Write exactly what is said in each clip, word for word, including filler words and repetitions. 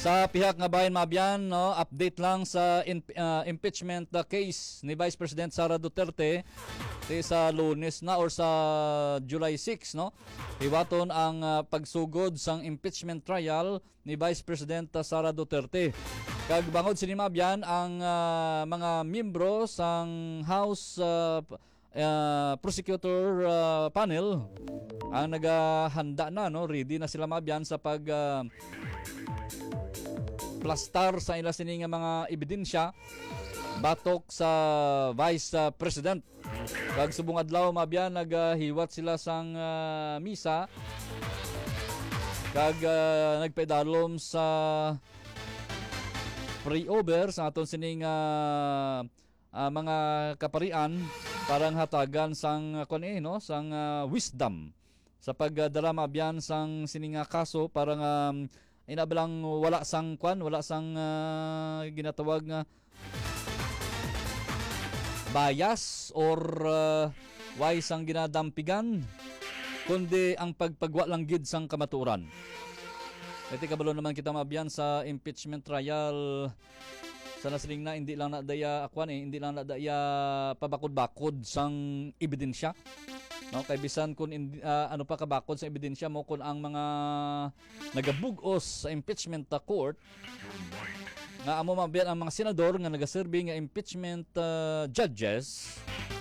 Sa pihak nga bayan mabyan, no, update lang sa in, uh, impeachment uh, case ni Vice President Sara Duterte eh, sa Lunes na or sa July six, no. Hiwaton ang uh, pagsugod sang impeachment trial ni Vice President uh, Sara Duterte. Kag bangod sini mabyan ang uh, mga miyembro sang House uh, uh, Prosecutor uh, Panel ang naghahanda na, no, ready na sila mabyan sa pag uh, plastar sa ila sini nga mga ebidensya batok sa Vice uh, President. Kag subong adlaw mabyan naghiwat sila sang uh, misa kag uh, nagpedalom sa pre-over sa aton sining uh, uh, mga kaparian parang hatagan sang uh, kun eh, no, sang uh, wisdom sa pagdala mabyan sang sining uh, kaso parang um, inabalang wala sang kwan, wala sang uh, ginatawag nga bias or uh, why sang ginadampigan kundi ang pagpagwa lang gid sang kamatuoran. Iti kabalo naman kita mabyan sa impeachment trial sa nasiling na hindi lang na daya akwan eh, hindi lang na daya pabakod-bakod sang ebidensya. No, kay bisan kun uh, ano pa kabakod sa ebidensya mo kun ang mga nagabugos sa impeachment uh, court nga amo mabyan ang mga senador nga nagaserbi nga impeachment uh, judges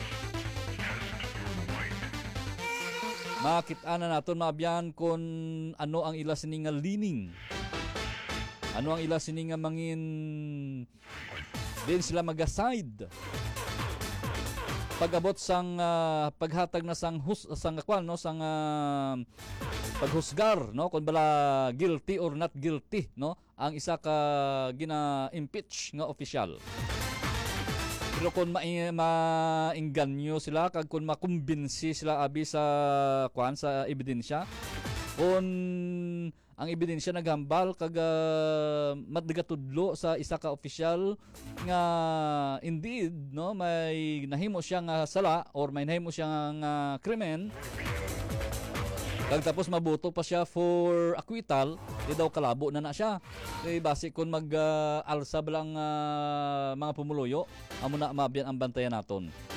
makita na naton mabyan kun ano ang ila sini nga leaning, ano ang ila sini nga mangin din sila mag-aside pag-abot sang uh, paghatag na sang hus sang kwan, no, sang uh, paghusgar, no, kun bala guilty or not guilty, no, ang isa ka gina-impeach nga official. Pero kung ma-inganyo sila kag kung makumbinsi sila abi sa kwan sa ebidensya, kung ang ebidensya naghambal kag uh, madgatudlo sa isa ka opisyal nga indeed, no, may nahimo siya nga sala or may nahimo siya nga krimen kag tapos mabuto pa siya for acquittal, di daw kalabo na na siya. Kay base kun mag uh, alsa lang uh, mga pumuluyo amo na mabyan ang bantayan naton.